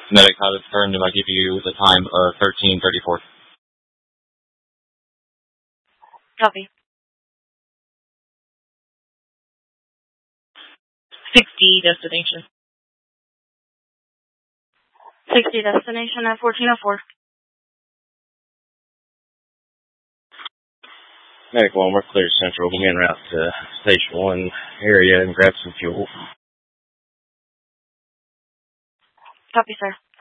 Medic, how does confirmed, I give you the time of 13:34. Copy. 60 destination. 60 destination at 1404. Medic 1, we're clear central. We'll be en route to Station 1 area and grab some fuel. Copy, sir.